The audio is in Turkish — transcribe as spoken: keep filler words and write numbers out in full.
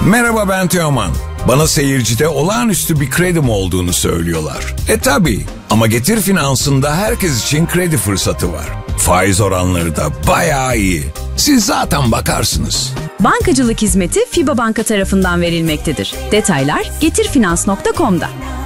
Merhaba, ben Teoman. Bana seyircide olağanüstü bir kredim olduğunu söylüyorlar. E tabii, ama Getir Finans'ında herkes için kredi fırsatı var. Faiz oranları da bayağı iyi. Siz zaten bakarsınız. Bankacılık hizmeti FİBA Banka tarafından verilmektedir. Detaylar getirfinans nokta com'da.